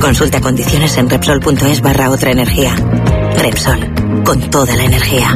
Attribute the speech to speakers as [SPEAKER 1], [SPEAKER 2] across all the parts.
[SPEAKER 1] Consulta condiciones en Repsol.es/otra energía. Repsol, con toda la energía.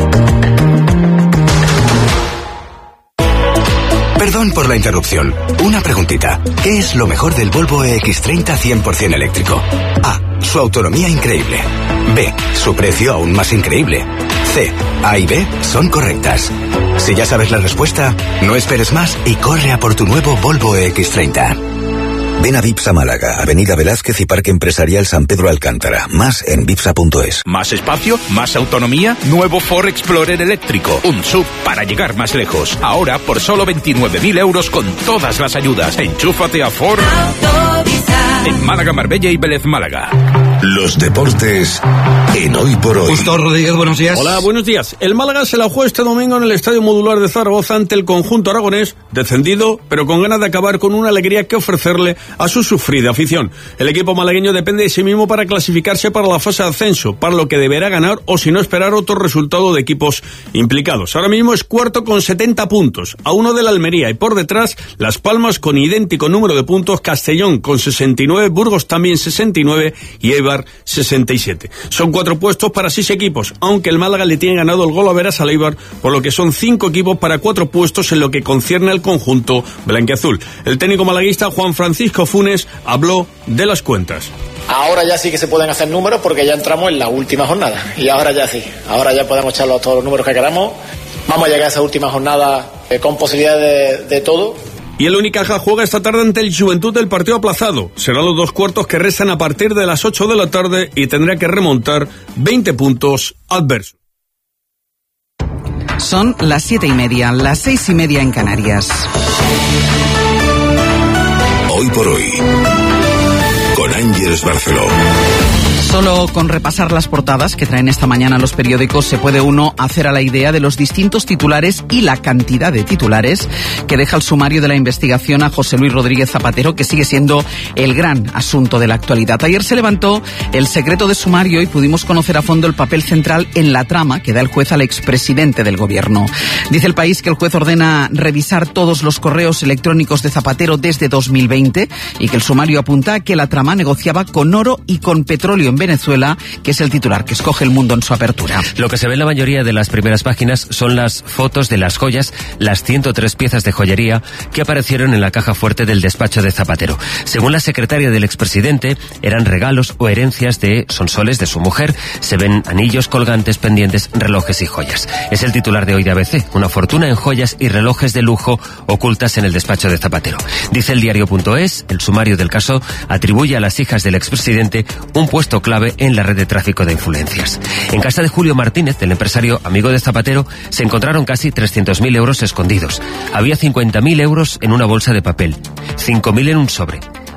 [SPEAKER 2] Perdón por la interrupción. Una preguntita. ¿Qué es lo mejor del Volvo EX30 100% eléctrico? A. Su autonomía increíble. B. Su precio aún más increíble. C. A y B son correctas. Si ya sabes la respuesta, no esperes más y corre a por tu nuevo Volvo EX30. Ven a Vipsa Málaga, Avenida Velázquez y Parque Empresarial San Pedro Alcántara. Más en vipsa.es.
[SPEAKER 3] Más espacio, más autonomía, nuevo Ford Explorer eléctrico. Un SUV para llegar más lejos. Ahora por solo 29.000 euros con todas las ayudas. Enchúfate a Ford en Málaga, Marbella y Vélez Málaga.
[SPEAKER 4] Los deportes en Hoy por Hoy.
[SPEAKER 5] Justo Rodríguez, buenos días.
[SPEAKER 6] Hola, buenos días. El Málaga se la jugó este domingo en el Estadio Modular de Zaragoza ante el conjunto aragonés, descendido, pero con ganas de acabar con una alegría que ofrecerle a su sufrida afición. El equipo malagueño depende de sí mismo para clasificarse para la fase de ascenso, para lo que deberá ganar o si no esperar otro resultado de equipos implicados. Ahora mismo es cuarto con 70 puntos, a uno de la Almería, y por detrás Las Palmas con idéntico número de puntos, Castellón con 69, Burgos también 69 y Eibar 67. Son 4 puestos para 6 equipos, aunque el Málaga le tiene ganado el gol-a-veras al Eibar, por lo que son 5 equipos para 4 puestos en lo que concierne al conjunto blanquiazul. El técnico malaguista Juan Francisco Funes habló de las cuentas.
[SPEAKER 7] Ahora ya sí que se pueden hacer números porque ya entramos en la última jornada y ahora ya sí, ahora ya podemos echar todos los números que queramos. Vamos a llegar a esa última jornada con posibilidades de todo.
[SPEAKER 6] Y el Unicaja juega esta tarde ante el Juventud del partido aplazado. Serán los 2 cuartos que restan a partir de las 8 de la tarde y tendrá que remontar 20 puntos adversos.
[SPEAKER 8] Son las 7:30, las 6:30 en Canarias.
[SPEAKER 4] Hoy por Hoy, con Ángeles Barceló.
[SPEAKER 8] Solo con repasar las portadas que traen esta mañana los periódicos se puede uno hacer a la idea de los distintos titulares y la cantidad de titulares que deja el sumario de la investigación a José Luis Rodríguez Zapatero, que sigue siendo el gran asunto de la actualidad. Ayer se levantó el secreto de sumario y pudimos conocer a fondo el papel central en la trama que da el juez al expresidente del gobierno. Dice El País que el juez ordena revisar todos los correos electrónicos de Zapatero desde 2020 y que el sumario apunta a que la trama negociaba con oro y con petróleo en Venezuela, que es el titular que escoge El Mundo en su apertura.
[SPEAKER 9] Lo que se ve en la mayoría de las primeras páginas son las fotos de las joyas, las 103 piezas de joyería que aparecieron en la caja fuerte del despacho de Zapatero. Según la secretaria del expresidente, eran regalos o herencias de Sonsoles, de su mujer. Se ven anillos, colgantes, pendientes, relojes y joyas. Es el titular de hoy de ABC, una fortuna en joyas y relojes de lujo ocultas en el despacho de Zapatero. Dice el diario.es, el sumario del caso atribuye a las hijas del expresidente un puesto clave en la red de tráfico de influencias. En casa de Julio Martínez, el empresario amigo de Zapatero, se encontraron casi 300.000 euros escondidos. Había 50.000 euros en una bolsa de papel, 5.000 en un sobre,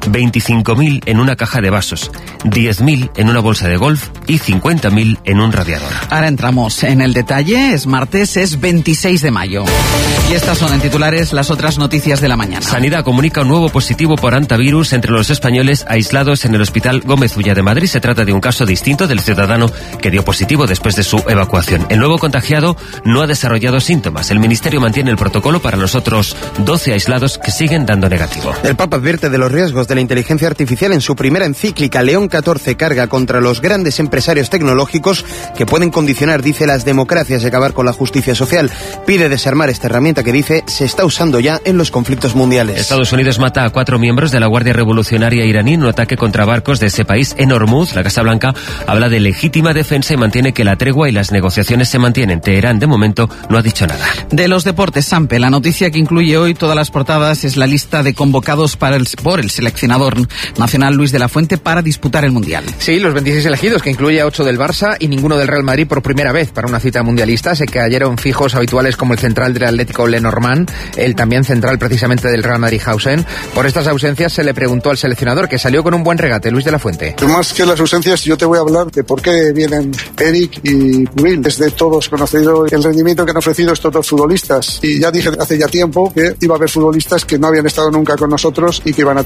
[SPEAKER 9] 25.000 en una caja de vasos, 10.000 en una bolsa de golf y 50.000 en un radiador.
[SPEAKER 8] Ahora entramos en el detalle. Es martes, es 26 de mayo. Y estas son en titulares las otras noticias de la mañana.
[SPEAKER 9] Sanidad comunica un nuevo positivo por hantavirus entre los españoles aislados en el Hospital Gómez Ulla de Madrid. Se trata de un caso distinto del ciudadano que dio positivo después de su evacuación. El nuevo contagiado no ha desarrollado síntomas. El Ministerio mantiene el protocolo para los otros 12 aislados que siguen dando negativo.
[SPEAKER 10] El Papa advierte de los riesgos de la inteligencia artificial en su primera encíclica. León XIV carga contra los grandes empresarios tecnológicos que pueden condicionar, dice, las democracias y acabar con la justicia social. Pide desarmar esta herramienta que, dice, se está usando ya en los conflictos mundiales.
[SPEAKER 9] Estados Unidos mata a 4 miembros de la Guardia Revolucionaria iraní en un ataque contra barcos de ese país en Hormuz. La Casa Blanca habla de legítima defensa y mantiene que la tregua y las negociaciones se mantienen. Teherán, de momento, no ha dicho nada.
[SPEAKER 8] De los deportes, Sampe, la noticia que incluye hoy todas las portadas es la lista de convocados por el seleccionador nacional Luis de la Fuente para disputar el Mundial.
[SPEAKER 11] Sí, los 26 elegidos, que incluye a 8 del Barça y ninguno del Real Madrid por primera vez para una cita mundialista. Se cayeron fijos habituales como el central del Atlético Lenormand, el también central precisamente del Real Madrid Hausen. Por estas ausencias se le preguntó al seleccionador, que salió con un buen regate, Luis de la Fuente.
[SPEAKER 12] Más que las ausencias, yo te voy a hablar de por qué vienen Eric y Pubil. Es de todos conocido el rendimiento que han ofrecido estos dos futbolistas. Y ya dije hace ya tiempo que iba a haber futbolistas que no habían estado nunca con nosotros y que iban a tener oportunidad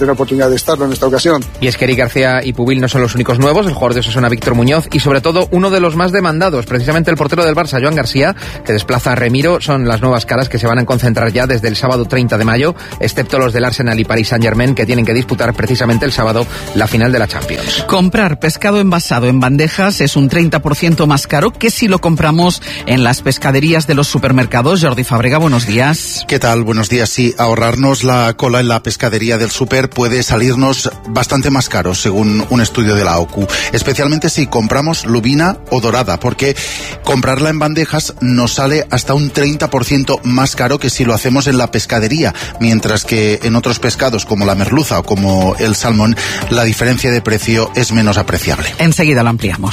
[SPEAKER 12] de estarlo en esta ocasión.
[SPEAKER 11] Y es que Eric García y Pubil no son los únicos nuevos, el jugador de Osasuna Víctor Muñoz y sobre todo uno de los más demandados, precisamente el portero del Barça, Joan García, que desplaza a Remiro, son las nuevas caras que se van a concentrar ya desde el sábado 30 de mayo, excepto los del Arsenal y Paris Saint-Germain, que tienen que disputar precisamente el sábado la final de la Champions.
[SPEAKER 8] Comprar pescado envasado en bandejas es un 30% más caro que si lo compramos en las pescaderías de los supermercados. Jordi Fábrega, buenos días.
[SPEAKER 5] ¿Qué tal? Buenos días. Sí, ahorrarnos la cola en la pescadería del súper puede salirnos bastante más caro, según un estudio de la OCU, especialmente si compramos lubina o dorada, porque comprarla en bandejas nos sale hasta un 30% más caro que si lo hacemos en la pescadería, mientras que en otros pescados como la merluza o como el salmón, la diferencia de precio es menos apreciable.
[SPEAKER 8] Enseguida lo ampliamos.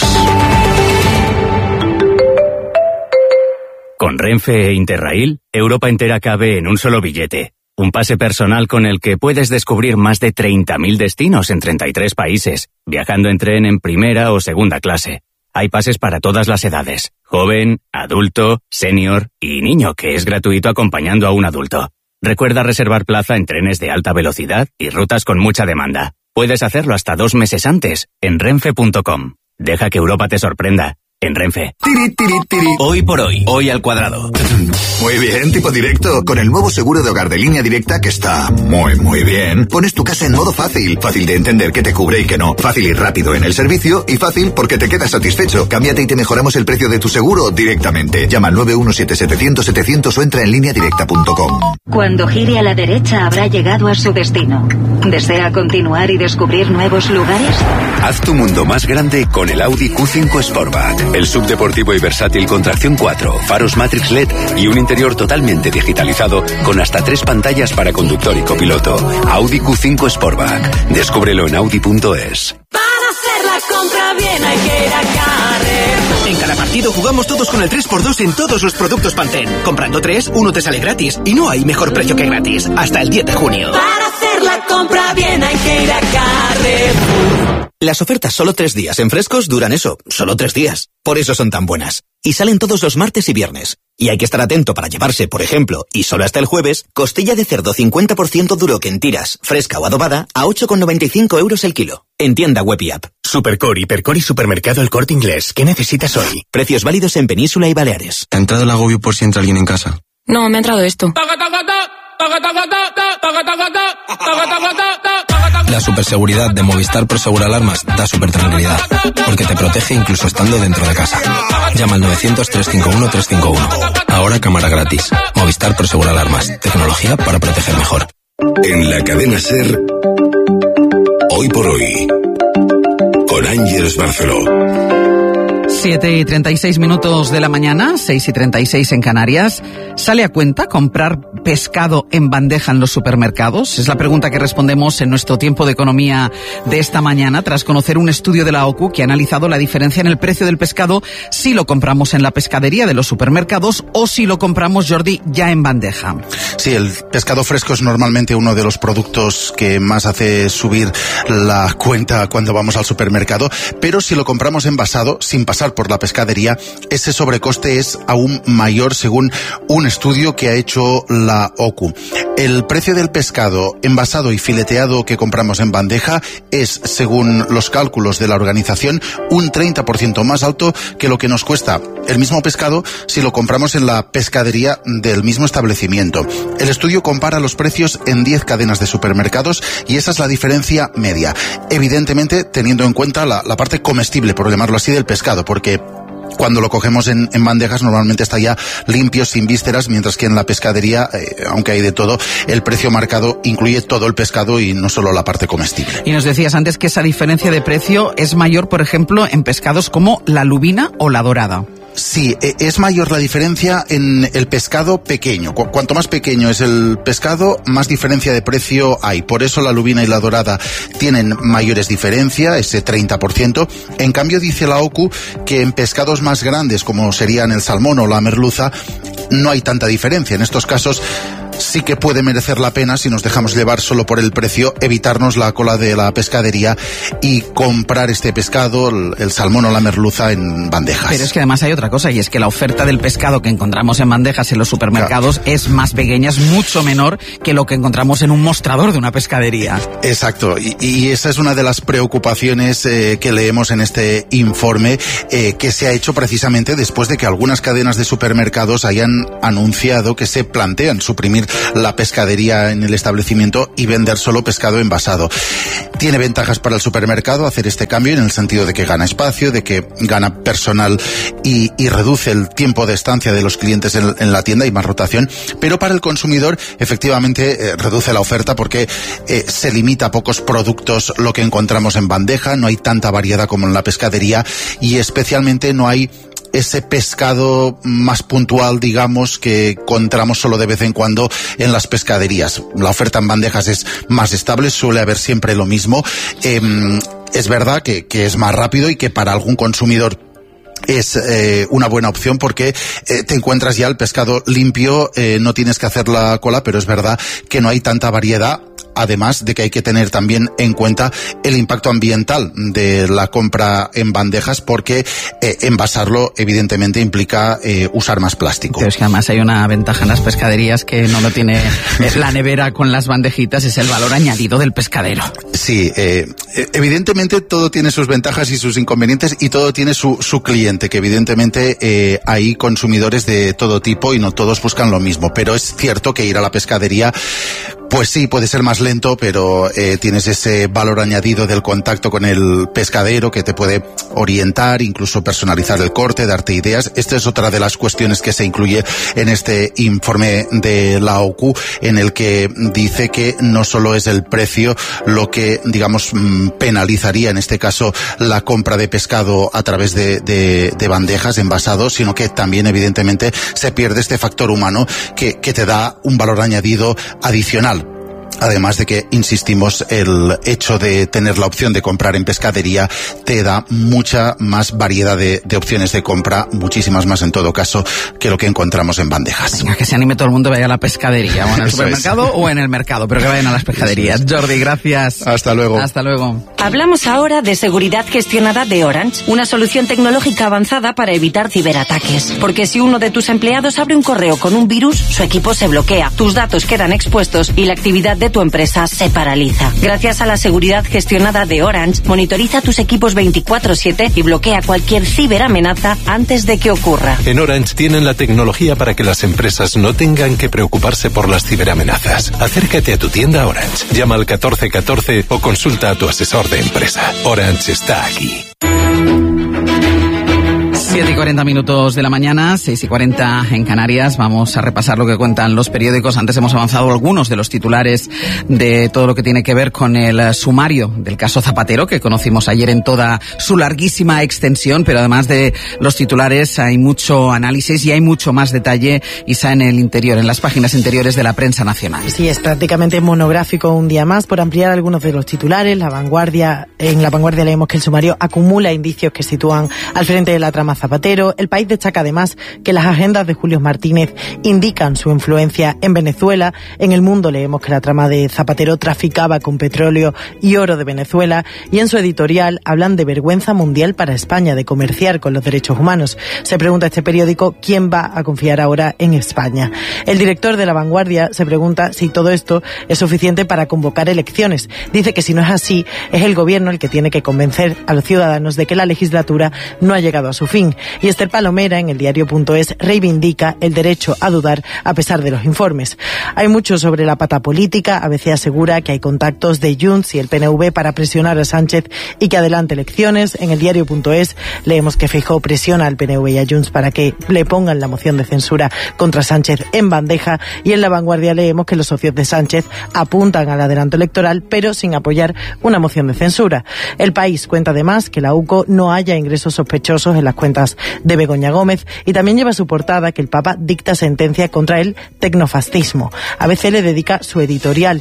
[SPEAKER 13] Con Renfe e Interrail, Europa entera cabe en un solo billete. Un pase personal con el que puedes descubrir más de 30.000 destinos en 33 países, viajando en tren en primera o segunda clase. Hay pases para todas las edades, joven, adulto, senior y niño, que es gratuito acompañando a un adulto. Recuerda reservar plaza en trenes de alta velocidad y rutas con mucha demanda. Puedes hacerlo hasta 2 meses antes en renfe.com. Deja que Europa te sorprenda. En Renfe.
[SPEAKER 2] Hoy por hoy, hoy al cuadrado.
[SPEAKER 14] Muy bien, tipo directo. Con el nuevo seguro de hogar de Línea Directa, que está muy bien, pones tu casa en modo fácil. Fácil de entender qué te cubre y qué no. Fácil y rápido en el servicio y fácil porque te quedas satisfecho. Cámbiate y te mejoramos el precio de tu seguro directamente. Llama al 917-700-700 o entra en lineadirecta.com.
[SPEAKER 15] Cuando gire a la derecha habrá llegado a su destino. ¿Desea continuar y descubrir nuevos lugares?
[SPEAKER 2] Haz tu mundo más grande con el Audi Q5 Sportback. El subdeportivo y versátil con tracción 4, faros Matrix LED y un interior totalmente digitalizado con hasta 3 pantallas para conductor y copiloto. Audi Q5 Sportback. Descúbrelo en audi.es.
[SPEAKER 16] Para hacer la compra bien hay que ir a Carrefour.
[SPEAKER 17] En cada partido jugamos todos con el 3x2 en todos los productos Pantene. Comprando 3, uno te sale gratis. Y no hay mejor precio que gratis. Hasta el 10 de junio.
[SPEAKER 16] Para hacer la compra bien hay que ir a Carrefour.
[SPEAKER 18] Las ofertas solo 3 días en Frescos duran eso, solo 3 días. Por eso son tan buenas. Y salen todos los martes y viernes. Y hay que estar atento para llevarse, por ejemplo, y solo hasta el jueves, costilla de cerdo 50% duro que en tiras, fresca o adobada, a 8,95 € el kilo. En tienda web y app.
[SPEAKER 17] Supercore, Hipercore y Supermercado El Corte Inglés. ¿Qué necesitas hoy?
[SPEAKER 18] Precios válidos en Península y Baleares.
[SPEAKER 19] ¿Ha entrado el agobio por si entra alguien en casa?
[SPEAKER 20] No, me ha entrado esto.
[SPEAKER 19] La superseguridad de Movistar Prosegur Alarmas da supertranquilidad, porque te protege incluso estando dentro de casa. Llama al 900-351-351. Ahora cámara gratis. Movistar Prosegur Alarmas. Tecnología para proteger mejor.
[SPEAKER 4] En la cadena SER, Hoy por Hoy, con Ángeles Barceló.
[SPEAKER 8] 7:36 de la mañana, 6:36 en Canarias. ¿Sale a cuenta comprar pescado en bandeja en los supermercados? Es la pregunta que respondemos en nuestro tiempo de economía de esta mañana, tras conocer un estudio de la OCU que ha analizado la diferencia en el precio del pescado si lo compramos en la pescadería de los supermercados o si lo compramos, Jordi, ya en bandeja.
[SPEAKER 5] Sí, el pescado fresco es normalmente uno de los productos que más hace subir la cuenta cuando vamos al supermercado, pero si lo compramos envasado, sin pasar por la pescadería, ese sobrecoste es aún mayor, según un estudio que ha hecho la OCU. El precio del pescado envasado y fileteado que compramos en bandeja es, según los cálculos de la organización, un 30% más alto que lo que nos cuesta el mismo pescado si lo compramos en la pescadería del mismo establecimiento. El estudio compara los precios en 10 cadenas de supermercados y esa es la diferencia media. Evidentemente, teniendo en cuenta la parte comestible, por llamarlo así, del pescado, porque cuando lo cogemos en bandejas normalmente está ya limpio, sin vísceras, mientras que en la pescadería, aunque hay de todo, el precio marcado incluye todo el pescado y no solo la parte comestible.
[SPEAKER 8] Y nos decías antes que esa diferencia de precio es mayor, por ejemplo, en pescados como la lubina o la dorada.
[SPEAKER 5] Sí, es mayor la diferencia en el pescado pequeño. Cuanto más pequeño es el pescado, más diferencia de precio hay. Por eso la lubina y la dorada tienen mayores diferencias, ese 30%. En cambio, dice la OCU que en pescados más grandes, como serían el salmón o la merluza, no hay tanta diferencia. En estos casos, sí que puede merecer la pena, si nos dejamos llevar solo por el precio, evitarnos la cola de la pescadería y comprar este pescado, el salmón o la merluza, en bandejas.
[SPEAKER 8] Pero es que además hay otra cosa, y es que la oferta del pescado que encontramos en bandejas en los supermercados es más pequeña, es mucho menor que lo que encontramos en un mostrador de una pescadería.
[SPEAKER 5] Exacto, y esa es una de las preocupaciones que leemos en este informe, que se ha hecho precisamente después de que algunas cadenas de supermercados hayan anunciado que se plantean suprimir la pescadería en el establecimiento y vender solo pescado envasado. Tiene ventajas para el supermercado hacer este cambio, en el sentido de que gana espacio, de que gana personal y reduce el tiempo de estancia de los clientes en la tienda y más rotación, pero para el consumidor efectivamente reduce la oferta porque se limita a pocos productos lo que encontramos en bandeja, no hay tanta variedad como en la pescadería y especialmente no hay ese pescado más puntual, digamos, que encontramos solo de vez en cuando en las pescaderías. La oferta en bandejas es más estable, suele haber siempre lo mismo. Es verdad que es más rápido y que para algún consumidor es una buena opción porque te encuentras ya el pescado limpio, no tienes que hacer la cola, pero es verdad que no hay tanta variedad. Además de que hay que tener también en cuenta el impacto ambiental de la compra en bandejas, porque envasarlo evidentemente implica usar más plástico.
[SPEAKER 8] Pero es que además hay una ventaja en las pescaderías que no lo tiene la nevera con las bandejitas, es el valor añadido del pescadero.
[SPEAKER 5] Sí, evidentemente todo tiene sus ventajas y sus inconvenientes, y todo tiene su cliente, que evidentemente hay consumidores de todo tipo y no todos buscan lo mismo, pero es cierto que ir a la pescadería, pues sí, puede ser más lento, pero tienes ese valor añadido del contacto con el pescadero que te puede orientar, incluso personalizar el corte, darte ideas. Esta es otra de las cuestiones que se incluye en este informe de la OCU, en el que dice que no solo es el precio lo que, digamos, penalizaría en este caso la compra de pescado a través de bandejas envasados, sino que también evidentemente se pierde este factor humano que te da un valor añadido adicional. Además de que, insistimos, el hecho de tener la opción de comprar en pescadería te da mucha más variedad de opciones de compra, muchísimas más en todo caso, que lo que encontramos en bandejas.
[SPEAKER 8] Venga, que se anime todo el mundo, vaya a la pescadería, o en el supermercado o en el mercado, pero que vayan a las pescaderías. Jordi, gracias.
[SPEAKER 5] Hasta luego.
[SPEAKER 8] Hasta luego.
[SPEAKER 20] Hablamos ahora de seguridad gestionada de Orange, una solución tecnológica avanzada para evitar ciberataques. Porque si uno de tus empleados abre un correo con un virus, su equipo se bloquea, tus datos quedan expuestos y la actividad de tu empresa se paraliza. Gracias a la seguridad gestionada de Orange, monitoriza tus equipos 24/7 y bloquea cualquier ciberamenaza antes de que ocurra.
[SPEAKER 21] En Orange tienen la tecnología para que las empresas no tengan que preocuparse por las ciberamenazas. Acércate a tu tienda Orange, llama al 1414 o consulta a tu asesor de empresa. Orange está aquí.
[SPEAKER 8] 7:40 de la mañana, 6:40 en Canarias. Vamos a repasar lo que cuentan los periódicos. Antes hemos avanzado algunos de los titulares de todo lo que tiene que ver con el sumario del caso Zapatero, que conocimos ayer en toda su larguísima extensión, pero además de los titulares hay mucho análisis y hay mucho más detalle, Isa, en el interior, en las páginas interiores de la prensa nacional.
[SPEAKER 22] Sí, es prácticamente monográfico un día más. Por ampliar algunos de los titulares, en La Vanguardia leemos que el sumario acumula indicios que sitúan al frente de la trama Zapatero. El País destaca además que las agendas de Julio Martínez indican su influencia en Venezuela. En El Mundo leemos que la trama de Zapatero traficaba con petróleo y oro de Venezuela, y en su editorial hablan de vergüenza mundial para España de comerciar con los derechos humanos. Se pregunta este periódico quién va a confiar ahora en España. El director de La Vanguardia se pregunta si todo esto es suficiente para convocar elecciones. Dice que si no es así, es el gobierno el que tiene que convencer a los ciudadanos de que la legislatura no ha llegado a su fin. Y Esther Palomera, en el diario.es, reivindica el derecho a dudar a pesar de los informes. Hay mucho sobre la pata política. ABC asegura que hay contactos de Junts y el PNV para presionar a Sánchez y que adelante elecciones. En el diario.es leemos que Feijóo presiona al PNV y a Junts para que le pongan la moción de censura contra Sánchez en bandeja. Y en La Vanguardia leemos que los socios de Sánchez apuntan al adelanto electoral, pero sin apoyar una moción de censura. El País cuenta además que la UCO no haya ingresos sospechosos en las cuentas de Begoña Gómez, y también lleva su portada que el Papa dicta sentencia contra el tecnofascismo. ABC le dedica su editorial.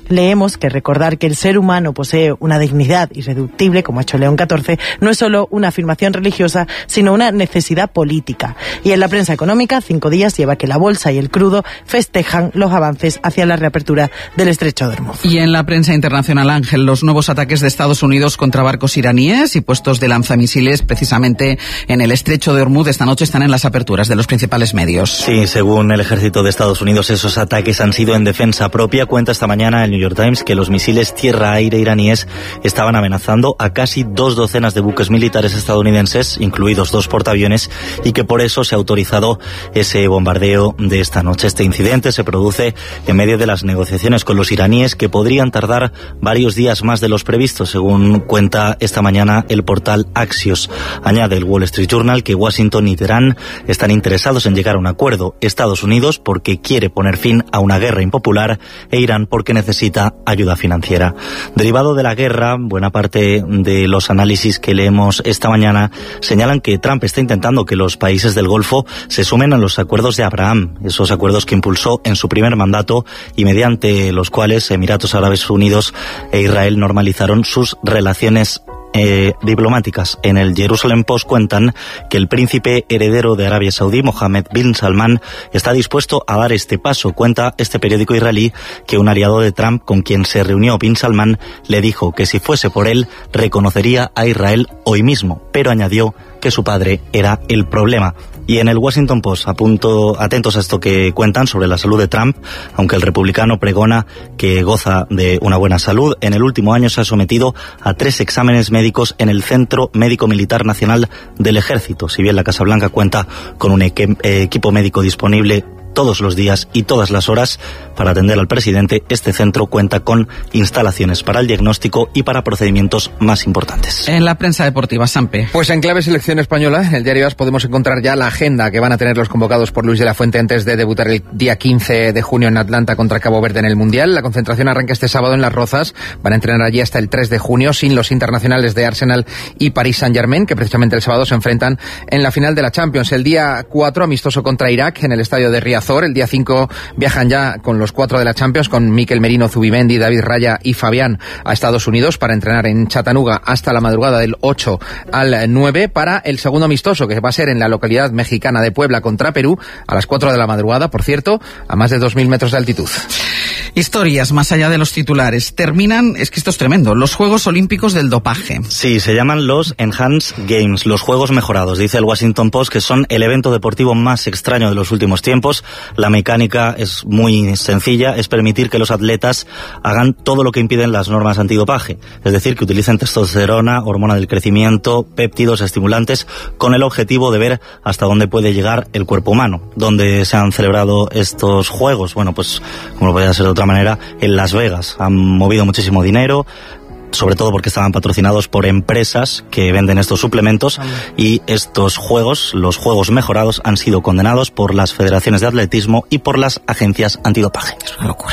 [SPEAKER 22] leemos que recordar que el ser humano posee una dignidad irreductible, como ha hecho León XIV, no es solo una afirmación religiosa, sino una necesidad política. Y en la prensa económica, 5 días lleva que la bolsa y el crudo festejan los avances hacia la reapertura del estrecho de Hormuz.
[SPEAKER 8] Y en la prensa internacional, Ángel, los nuevos ataques de Estados Unidos contra barcos iraníes y puestos de lanzamisiles precisamente en el estrecho de Hormuz esta noche están en las aperturas de los principales medios.
[SPEAKER 1] Sí, según el ejército de Estados Unidos, esos ataques han sido en defensa propia. Cuenta esta mañana el New York Times que los misiles tierra-aire iraníes estaban amenazando a casi 2 docenas de buques militares estadounidenses, incluidos 2 portaaviones, y que por eso se ha autorizado ese bombardeo de esta noche. Este incidente se produce en medio de las negociaciones con los iraníes, que podrían tardar varios días más de los previstos, según cuenta esta mañana el portal Axios. Añade el Wall Street Journal que Washington y Teherán están interesados en llegar a un acuerdo. Estados Unidos porque quiere poner fin a una guerra impopular e Irán porque necesita ayuda financiera. Derivado de la guerra, buena parte de los análisis que leemos esta mañana señalan que Trump está intentando que los países del Golfo se sumen a los acuerdos de Abraham, esos acuerdos que impulsó en su primer mandato y mediante los cuales Emiratos Árabes Unidos e Israel normalizaron sus relaciones diplomáticas. En el Jerusalem Post cuentan que el príncipe heredero de Arabia Saudí, Mohammed bin Salman, está dispuesto a dar este paso. Cuenta este periódico israelí que un aliado de Trump con quien se reunió bin Salman le dijo que si fuese por él reconocería a Israel hoy mismo, pero añadió que su padre era el problema. Y en el Washington Post, atentos a esto que cuentan sobre la salud de Trump, aunque el republicano pregona que goza de una buena salud, en el último año se ha sometido a 3 exámenes médicos en el Centro Médico Militar Nacional del Ejército. Si bien la Casa Blanca cuenta con un equipo médico disponible todos los días y todas las horas para atender al presidente, este centro cuenta con instalaciones para el diagnóstico y para procedimientos más importantes.
[SPEAKER 8] En la prensa deportiva, Sampe.
[SPEAKER 11] Pues en clave selección española, en el diario AS podemos encontrar ya la agenda que van a tener los convocados por Luis de la Fuente antes de debutar el día 15 de junio en Atlanta contra Cabo Verde en el Mundial. La concentración arranca este sábado en Las Rozas. Van a entrenar allí hasta el 3 de junio sin los internacionales de Arsenal y Paris Saint-Germain, que precisamente el sábado se enfrentan en la final de la Champions. El día 4, amistoso contra Irak en el estadio de Riazor. El día 5 viajan ya con los 4 de la Champions, con Mikel Merino, Zubimendi, David Raya y Fabián a Estados Unidos para entrenar en Chattanooga hasta la madrugada del 8 al 9 para el segundo amistoso, que va a ser en la localidad mexicana de Puebla contra Perú a las 4 de la madrugada, por cierto, a más de 2.000 metros de altitud.
[SPEAKER 8] Historias más allá de los titulares. Terminan, es que esto es tremendo, los Juegos Olímpicos del dopaje.
[SPEAKER 1] Sí, se llaman los Enhanced Games, los Juegos Mejorados. Dice el Washington Post que son el evento deportivo más extraño de los últimos tiempos. La mecánica es muy sencilla, es permitir que los atletas hagan todo lo que impiden las normas antidopaje. Es decir, que utilicen testosterona, hormona del crecimiento, péptidos, estimulantes, con el objetivo de ver hasta dónde puede llegar el cuerpo humano. ¿Dónde se han celebrado estos Juegos? Bueno, pues como lo podría ser de otra manera, en Las Vegas. Han movido muchísimo dinero, sobre todo porque estaban patrocinados por empresas que venden estos suplementos, y estos juegos, los Juegos Mejorados, han sido condenados por las federaciones de atletismo y por las agencias antidopaje.
[SPEAKER 8] Es una locura.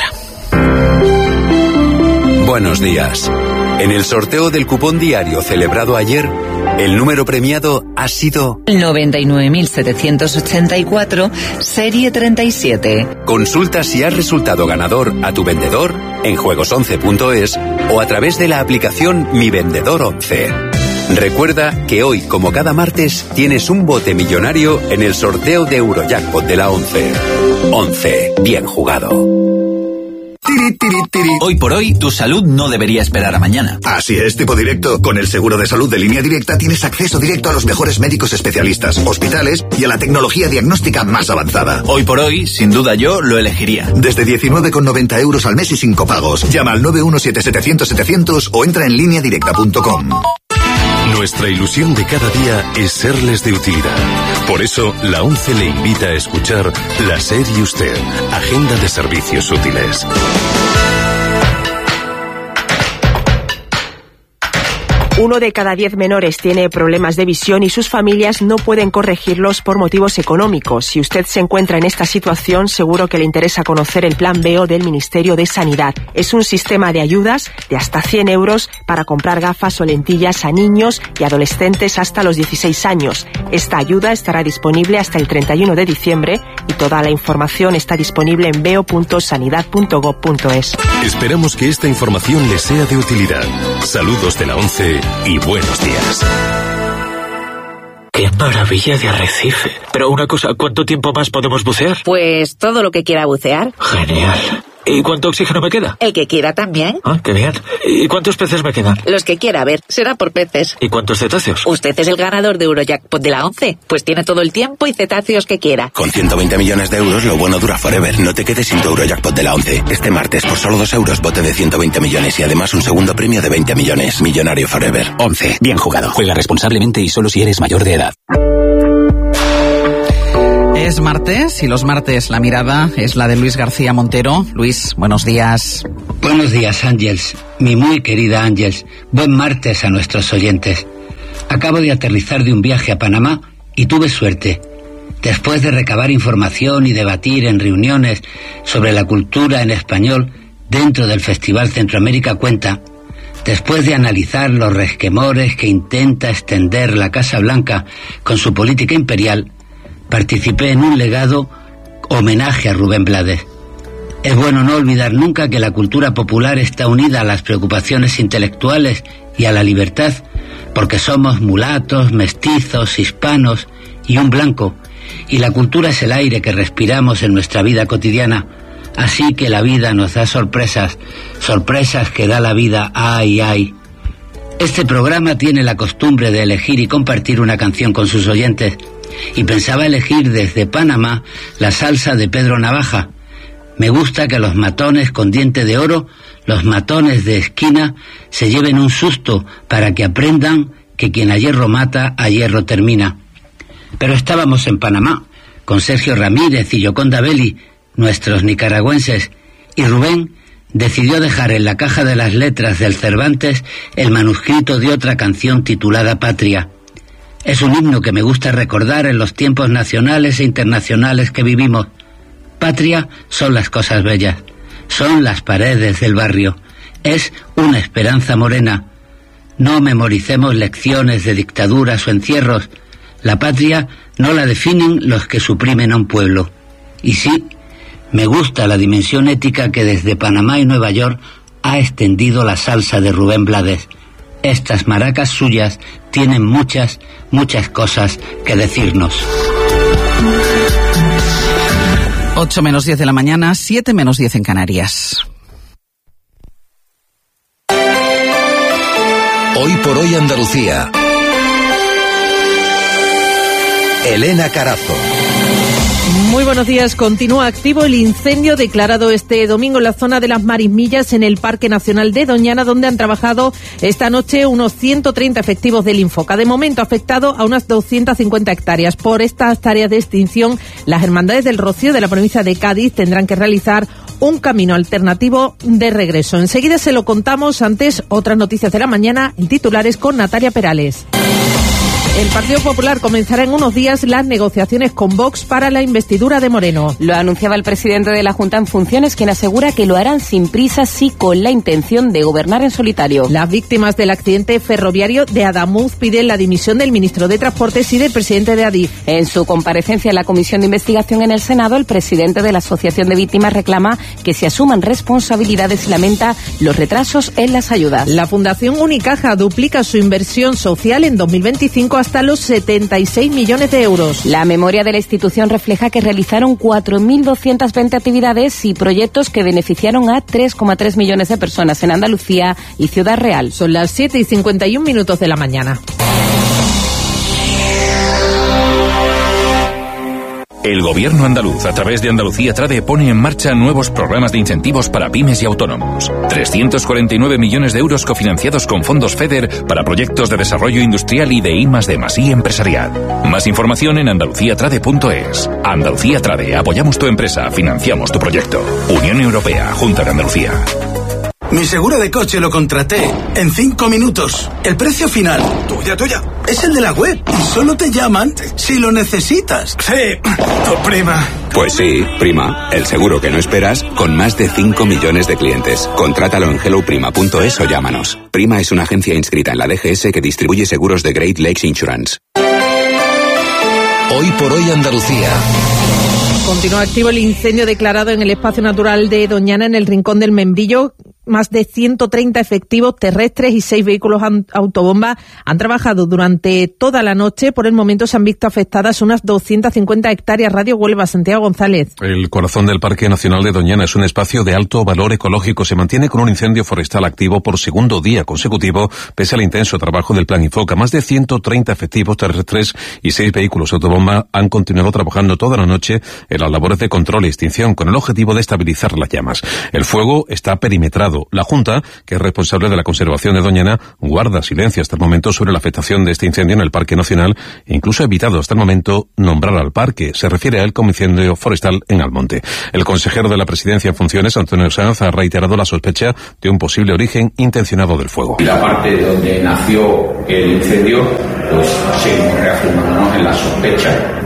[SPEAKER 3] Buenos días. En el sorteo del cupón diario celebrado ayer, el número premiado ha sido
[SPEAKER 20] 99.784, serie 37.
[SPEAKER 3] Consulta si has resultado ganador a tu vendedor en juegos11.es o a través de la aplicación Mi Vendedor 11. Recuerda que hoy, como cada martes, tienes un bote millonario en el sorteo de Eurojackpot de la 11. 11. Bien jugado.
[SPEAKER 23] Hoy por hoy, tu salud no debería esperar a mañana.
[SPEAKER 14] Así es, Tipo Directo. Con el seguro de salud de Línea Directa tienes acceso directo a los mejores médicos especialistas, hospitales y a la tecnología diagnóstica más avanzada.
[SPEAKER 23] Hoy por hoy, sin duda yo lo elegiría.
[SPEAKER 14] Desde 19,90 euros al mes y sin copagos. Llama al 917-700-700 o entra en lineadirecta.com.
[SPEAKER 4] Nuestra ilusión de cada día es serles de utilidad. Por eso, la ONCE le invita a escuchar La SER y Usted, Agenda de Servicios Útiles.
[SPEAKER 24] Uno de cada 10 menores tiene problemas de visión y sus familias no pueden corregirlos por motivos económicos. Si usted se encuentra en esta situación, seguro que le interesa conocer el Plan BEO del Ministerio de Sanidad. Es un sistema de ayudas de hasta 100 euros para comprar gafas o lentillas a niños y adolescentes hasta los 16 años. Esta ayuda estará disponible hasta el 31 de diciembre y Toda la información está disponible en veo.sanidad.gov.es.
[SPEAKER 4] Esperamos que esta información les sea de utilidad. Saludos de la ONCE y buenos días.
[SPEAKER 6] ¡Qué maravilla de arrecife! Pero una cosa, ¿cuánto tiempo más podemos bucear?
[SPEAKER 7] Pues todo lo que quiera bucear.
[SPEAKER 6] Genial. ¿Y cuánto oxígeno me queda?
[SPEAKER 7] El que quiera también.
[SPEAKER 6] Ah, qué bien. ¿Y cuántos peces me quedan?
[SPEAKER 7] Los que quiera, a ver, será por peces.
[SPEAKER 6] ¿Y cuántos cetáceos?
[SPEAKER 7] Usted es el ganador de Eurojackpot de la ONCE. Pues tiene todo el tiempo y cetáceos que quiera.
[SPEAKER 2] Con 120 millones de euros, lo bueno dura forever. No te quedes sin tu Eurojackpot de la ONCE. Este martes, por solo 2 euros, bote de 120 millones y además un segundo premio de 20 millones. Millonario forever.
[SPEAKER 9] 11. Bien jugado. Juega responsablemente y solo si eres mayor de edad.
[SPEAKER 8] Es martes y los martes la mirada es la de Luis García Montero. Luis, buenos días.
[SPEAKER 10] Buenos días, Ángels. Mi muy querida Ángels. Buen martes a nuestros oyentes. Acabo de aterrizar de un viaje a Panamá y tuve suerte. Después de recabar información y debatir en reuniones sobre la cultura en español dentro del Festival Centroamérica Cuenta, después de analizar los resquemores que intenta extender la Casa Blanca con su política imperial, participé en un legado homenaje a Rubén Blades. Es bueno no olvidar nunca que la cultura popular está unida a las preocupaciones intelectuales y a la libertad, porque somos mulatos, mestizos, hispanos y un blanco, y la cultura es el aire que respiramos en nuestra vida cotidiana. Así que la vida nos da sorpresas, sorpresas que da la vida, ay, ay. Este programa tiene la costumbre de elegir y compartir una canción con sus oyentes, y pensaba elegir desde Panamá la salsa de Pedro Navaja. Me gusta que los matones con diente de oro, los matones de esquina, se lleven un susto para que aprendan que quien a hierro mata, a hierro termina. Pero estábamos en Panamá, con Sergio Ramírez y Yoconda Belli, nuestros nicaragüenses, y Rubén decidió dejar en la caja de las letras del Cervantes el manuscrito de otra canción titulada Patria. Es un himno que me gusta recordar en los tiempos nacionales e internacionales que vivimos. Patria son las cosas bellas, son las paredes del barrio, es una esperanza morena. No memoricemos lecciones de dictaduras o encierros. La patria no la definen los que suprimen a un pueblo. Y sí, me gusta la dimensión ética que desde Panamá y Nueva York ha extendido la salsa de Rubén Blades. Estas maracas suyas tienen muchas, muchas cosas que decirnos.
[SPEAKER 8] 8 menos 10 de la mañana, 7 menos 10 en Canarias.
[SPEAKER 2] Hoy por hoy Andalucía. Elena Carazo.
[SPEAKER 25] Muy buenos días. Continúa activo el incendio declarado este domingo en la zona de las Marismillas en el Parque Nacional de Doñana, donde han trabajado esta noche unos 130 efectivos del Infoca. De momento ha afectado a unas 250 hectáreas. Por estas tareas de extinción, las Hermandades del Rocío de la provincia de Cádiz tendrán que realizar un camino alternativo de regreso. Enseguida se lo contamos. Antes, otras noticias de la mañana en titulares con Natalia Perales. El Partido Popular comenzará en unos días las negociaciones con Vox para la investidura de Moreno.
[SPEAKER 20] Lo anunciaba el presidente de la Junta en funciones, quien asegura que lo harán sin prisas y con la intención de gobernar en solitario.
[SPEAKER 25] Las víctimas del accidente ferroviario de Adamuz piden la dimisión del ministro de Transportes y del presidente de Adif.
[SPEAKER 20] En su comparecencia en la Comisión de Investigación en el Senado, el presidente de la Asociación de Víctimas reclama que se asuman responsabilidades y lamenta los retrasos en las ayudas.
[SPEAKER 25] La Fundación Unicaja duplica su inversión social en 2025 hasta los 76 millones de euros.
[SPEAKER 20] La memoria de la institución refleja que realizaron 4.220 actividades y proyectos que beneficiaron a 3,3 millones de personas en Andalucía y Ciudad Real.
[SPEAKER 25] Son las 7:51 de la mañana.
[SPEAKER 26] El Gobierno andaluz, a través de Andalucía Trade, pone en marcha nuevos programas de incentivos para pymes y autónomos. 349 millones de euros cofinanciados con fondos FEDER para proyectos de desarrollo industrial y de I+D+I empresarial. Más información en andaluciatrade.es. Andalucía Trade, apoyamos tu empresa, financiamos tu proyecto. Unión Europea, Junta de Andalucía.
[SPEAKER 27] Mi seguro de coche lo contraté en 5 minutos. El precio final, tuya, es el de la web. Y solo te llaman si lo necesitas. Sí, tu prima.
[SPEAKER 3] Pues sí, prima, el seguro que no esperas con más de 5 millones de clientes. Contrátalo en helloprima.es o llámanos. Prima es una agencia inscrita en la DGS que distribuye seguros de Great Lakes Insurance.
[SPEAKER 4] Hoy por hoy Andalucía.
[SPEAKER 25] Continúa activo el incendio declarado en el espacio natural de Doñana, en el Rincón del Membrillo. Más de 130 efectivos terrestres y 6 vehículos autobomba han trabajado durante toda la noche. Por el momento se han visto afectadas unas 250 hectáreas. Radio Huelva, Santiago González.
[SPEAKER 12] El corazón del Parque Nacional de Doñana es un espacio de alto valor ecológico. Se mantiene con un incendio forestal activo por segundo día consecutivo, pese al intenso trabajo del Plan Infoca. Más de 130 efectivos terrestres y 6 vehículos autobomba han continuado trabajando toda la noche en las labores de control e extinción, con el objetivo de estabilizar las llamas. El fuego está perimetrado. La Junta, que es responsable de la conservación de Doñana, guarda silencio hasta el momento sobre la afectación de este incendio en el Parque Nacional e incluso ha evitado hasta el momento nombrar al parque. Se refiere a él como incendio forestal en Almonte. El consejero de la Presidencia en funciones, Antonio Sanz, ha reiterado la sospecha de un posible origen intencionado del fuego.
[SPEAKER 13] La parte donde nació el incendio, pues seguimos reafirmándonos en la sospecha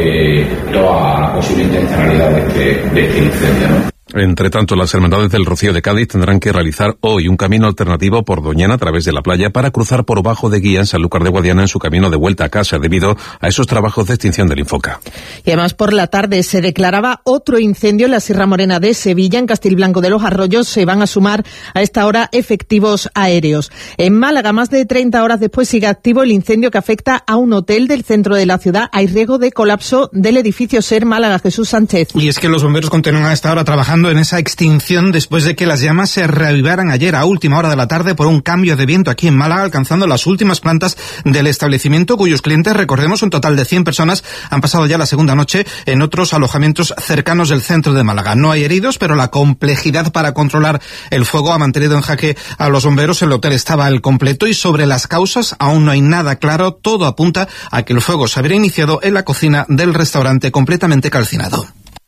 [SPEAKER 13] de toda la posible intencionalidad de este incendio, ¿no?
[SPEAKER 12] Entre tanto, las Hermandades del Rocío de Cádiz tendrán que realizar hoy un camino alternativo por Doñana a través de la playa para cruzar por Bajo de Guía en Sanlúcar de Guadiana en su camino de vuelta a casa debido a esos trabajos de extinción del Infoca.
[SPEAKER 25] Y además por la tarde se declaraba otro incendio en la Sierra Morena de Sevilla, en Castilblanco de los Arroyos. Se van a sumar a esta hora efectivos aéreos. En Málaga, más de 30 horas después, sigue activo el incendio que afecta a un hotel del centro de la ciudad. Hay riesgo de colapso del edificio SER Málaga. Jesús Sánchez.
[SPEAKER 15] Y es que los bomberos continúan a esta hora trabajando en esa extinción después de que las llamas se reavivaran ayer a última hora de la tarde por un cambio de viento aquí en Málaga, alcanzando las últimas plantas del establecimiento, cuyos clientes, recordemos, un total de 100 personas, han pasado ya la segunda noche en otros alojamientos cercanos del centro de Málaga. No hay heridos, pero la complejidad para controlar el fuego ha mantenido en jaque a los bomberos. El hotel estaba al completo y sobre las causas aún no hay nada claro. Todo apunta a que el fuego se habría iniciado en la cocina del restaurante, completamente calcinado.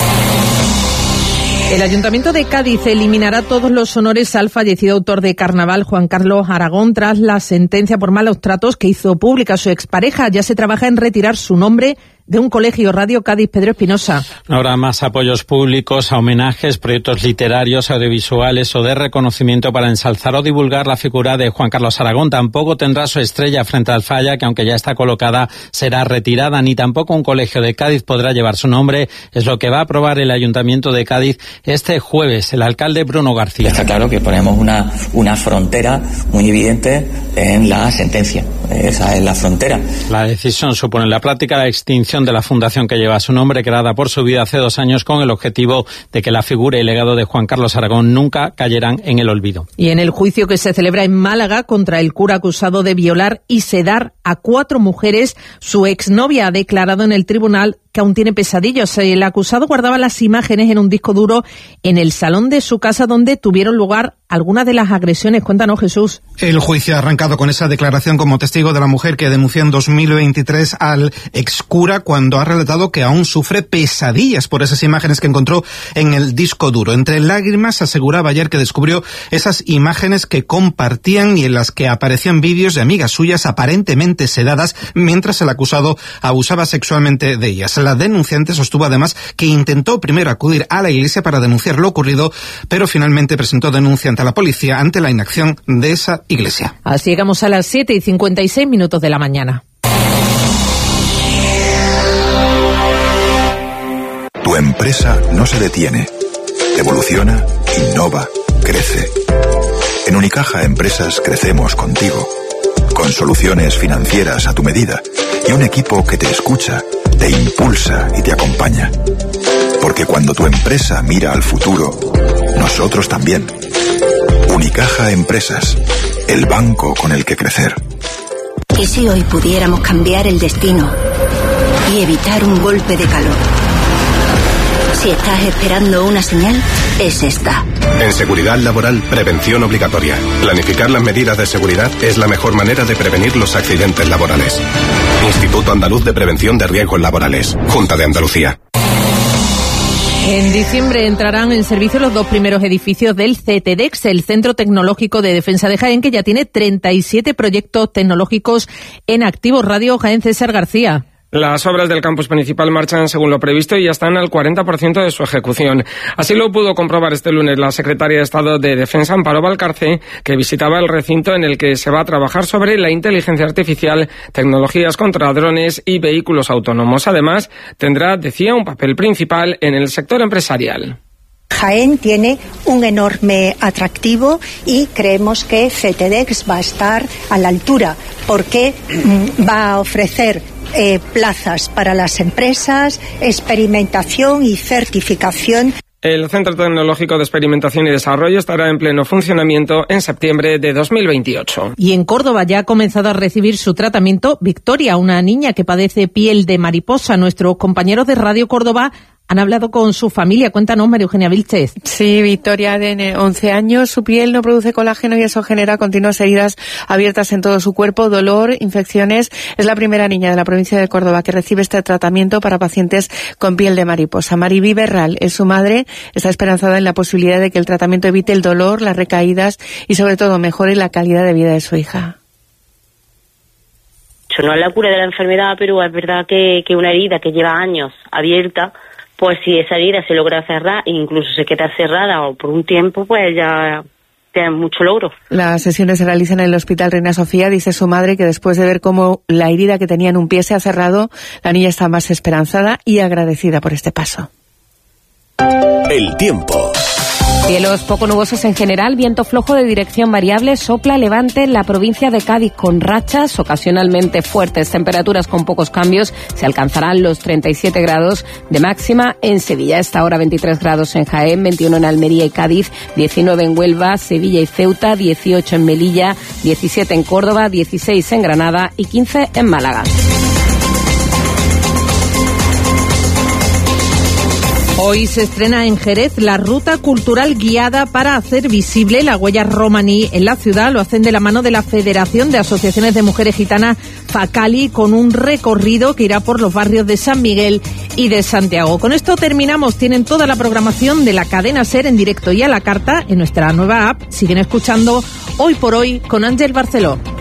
[SPEAKER 25] El Ayuntamiento de Cádiz eliminará todos los honores al fallecido autor de Carnaval, Juan Carlos Aragón, tras la sentencia por malos tratos que hizo pública su expareja. Ya se trabaja en retirar su nombre de un colegio. Radio Cádiz, Pedro Espinosa.
[SPEAKER 16] No habrá más apoyos públicos a homenajes, proyectos literarios, audiovisuales o de reconocimiento para ensalzar o divulgar la figura de Juan Carlos Aragón. Tampoco tendrá su estrella frente al Falla, que aunque ya está colocada, será retirada. Ni tampoco un colegio de Cádiz podrá llevar su nombre. Es lo que va a aprobar el Ayuntamiento de Cádiz este jueves. El alcalde Bruno García.
[SPEAKER 17] Está claro que ponemos una frontera muy evidente en la sentencia. Esa es la frontera.
[SPEAKER 16] La decisión supone en la práctica la extinción de la fundación que lleva su nombre, creada por su vida hace 2 años con el objetivo de que la figura y legado de Juan Carlos Aragón nunca cayeran en el olvido.
[SPEAKER 25] Y en el juicio que se celebra en Málaga contra el cura acusado de violar y sedar a 4 mujeres, su exnovia ha declarado en el tribunal que aún tiene pesadillos. El acusado guardaba las imágenes en un disco duro en el salón de su casa donde tuvieron lugar algunas de las agresiones. Cuéntanos, Jesús.
[SPEAKER 15] El juicio ha arrancado con esa declaración como testigo de la mujer que denunció en 2023 al excura cuando ha relatado que aún sufre pesadillas por esas imágenes que encontró en el disco duro. Entre lágrimas aseguraba ayer que descubrió esas imágenes que compartían y en las que aparecían vídeos de amigas suyas aparentemente sedadas mientras el acusado abusaba sexualmente de ellas. La denunciante sostuvo además que intentó primero acudir a la iglesia para denunciar lo ocurrido, pero finalmente presentó denuncia ante la policía ante la inacción de esa iglesia.
[SPEAKER 25] Así llegamos a las 7:56 de la mañana.
[SPEAKER 14] Tu empresa no se detiene. Evoluciona, innova, crece. En Unicaja Empresas crecemos contigo. Con soluciones financieras a tu medida y un equipo que te escucha, te impulsa y te acompaña. Porque cuando tu empresa mira al futuro, nosotros también. Unicaja Empresas, el banco con el que crecer.
[SPEAKER 18] ¿Y si hoy pudiéramos cambiar el destino y evitar un golpe de calor? Si estás esperando una señal, es esta.
[SPEAKER 19] En seguridad laboral, prevención obligatoria. Planificar las medidas de seguridad es la mejor manera de prevenir los accidentes laborales. Instituto Andaluz de Prevención de Riesgos Laborales. Junta de Andalucía.
[SPEAKER 25] En diciembre entrarán en servicio los 2 primeros edificios del CETEDEX, el Centro Tecnológico de Defensa de Jaén, que ya tiene 37 proyectos tecnológicos en activo. Radio Jaén, César García.
[SPEAKER 1] Las obras del campus principal marchan según lo previsto y ya están al 40% de su ejecución. Así lo pudo comprobar este lunes la secretaria de Estado de Defensa, Amparo Valcarce, que visitaba el recinto en el que se va a trabajar sobre la inteligencia artificial, tecnologías contra drones y vehículos autónomos. Además, tendrá, decía, un papel principal en el sector empresarial.
[SPEAKER 5] Jaén tiene un enorme atractivo y creemos que CETEDEX va a estar a la altura porque va a ofrecer plazas para las empresas, experimentación y certificación.
[SPEAKER 1] El Centro Tecnológico de Experimentación y Desarrollo estará en pleno funcionamiento en septiembre de 2028.
[SPEAKER 25] Y en Córdoba ya ha comenzado a recibir su tratamiento Victoria, una niña que padece piel de mariposa. Nuestros compañeros de Radio Córdoba han hablado con su familia. Cuéntanos, María Eugenia Vilches.
[SPEAKER 11] Sí, Victoria tiene 11 años, su piel no produce colágeno y eso genera continuas heridas abiertas en todo su cuerpo, dolor, infecciones. Es la primera niña de la provincia de Córdoba que recibe este tratamiento para pacientes con piel de mariposa. Mariví Berral es su madre, está esperanzada en la posibilidad de que el tratamiento evite el dolor, las recaídas y sobre todo mejore la calidad de vida de su hija.
[SPEAKER 21] No es la cura de la enfermedad, pero es verdad que una herida que lleva años abierta, pues si esa herida se logra cerrar e incluso se queda cerrada o por un tiempo, pues ya tiene mucho logro.
[SPEAKER 11] Las sesiones se realizan en el Hospital Reina Sofía. Dice su madre que después de ver cómo la herida que tenía en un pie se ha cerrado, la niña está más esperanzada y agradecida por este paso.
[SPEAKER 22] El tiempo.
[SPEAKER 20] Cielos poco nubosos en general, viento flojo de dirección variable, sopla levante en la provincia de Cádiz con rachas ocasionalmente fuertes, temperaturas con pocos cambios, se alcanzarán los 37 grados de máxima en Sevilla. A esta hora 23 grados en Jaén, 21 en Almería y Cádiz, 19 en Huelva, Sevilla y Ceuta, 18 en Melilla, 17 en Córdoba, 16 en Granada y 15 en Málaga.
[SPEAKER 25] Hoy se estrena en Jerez la ruta cultural guiada para hacer visible la huella romaní en la ciudad. Lo hacen de la mano de la Federación de Asociaciones de Mujeres Gitanas FACALI, con un recorrido que irá por los barrios de San Miguel y de Santiago. Con esto terminamos. Tienen toda la programación de la cadena SER en directo y a la carta en nuestra nueva app. Siguen escuchando Hoy por Hoy con Ángel Barceló.